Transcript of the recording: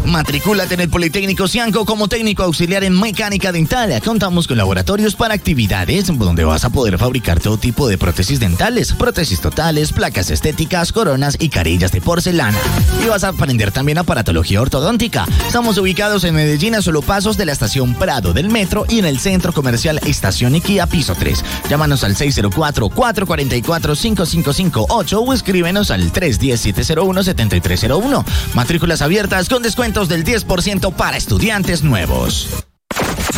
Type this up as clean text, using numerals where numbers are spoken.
Matricúlate en el Politécnico Cianco como técnico auxiliar en mecánica dental. Contamos con laboratorios para actividades donde vas a poder fabricar todo tipo de prótesis dentales, prótesis totales, placas estéticas, coronas y carillas de porcelana. Y vas a aprender también aparatología ortodóntica. Estamos ubicados en Medellín, a solo pasos de la estación Prado del metro y en el centro comercial Estación Iquía, piso 3. Llámanos al 604-444-5558 o escríbenos al 310-701-7301. Matrículas abiertas con descuentos del 10% para estudiantes nuevos.